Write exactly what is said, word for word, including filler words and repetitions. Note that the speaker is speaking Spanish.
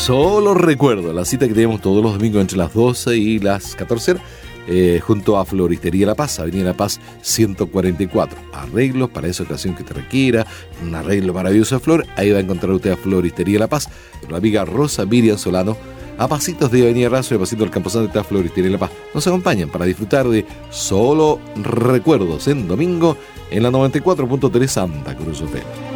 Solo recuerdo la cita que tenemos todos los domingos entre las doce y las catorce, eh, junto a Floristería La Paz, Avenida La Paz ciento cuarenta y cuatro. Arreglos para esa ocasión que te requiera, un arreglo maravilloso de flor. Ahí va a encontrar usted a Floristería La Paz, la amiga Rosa Miriam Solano, a pasitos de Avenida Razo y a pasitos del Camposanto está Floristería La Paz. Nos acompañan para disfrutar de Solo Recuerdos en domingo en la noventa y cuatro punto tres Santa Cruz Hotel.